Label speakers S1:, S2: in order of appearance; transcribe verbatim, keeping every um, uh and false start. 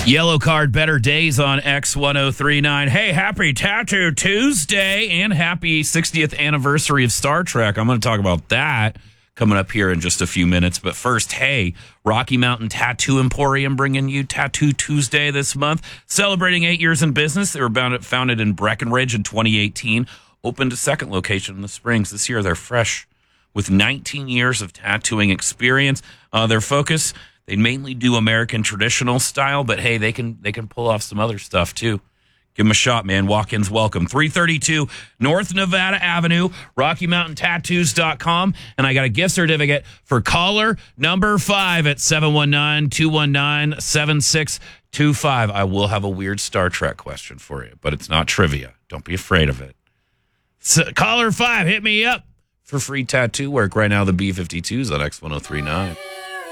S1: Yellow card, better days on X ten thirty-nine. Hey, happy Tattoo Tuesday and happy sixtieth anniversary of Star Trek. I'm going to talk about that coming up here in just a few minutes. But first, hey, Rocky Mountain Tattoo Emporium bringing you Tattoo Tuesday this month. Celebrating eight years in business. They were founded in Breckenridge in twenty eighteen. Opened a second location in the Springs. This year, they're fresh with nineteen years of tattooing experience. Uh, their focus... They mainly do American traditional style, but hey, they can they can pull off some other stuff too. Give them a shot, man. Walk-ins welcome. three thirty-two North Nevada Avenue, Rocky Mountain Tattoos dot com. And I got a gift certificate for caller number five at seven one nine, two one nine, seven six two five. I will have a weird Star Trek question for you, but it's not trivia. Don't be afraid of it. So, caller five, hit me up for free tattoo work right now. The B fifty-twos on X ten thirty-nine.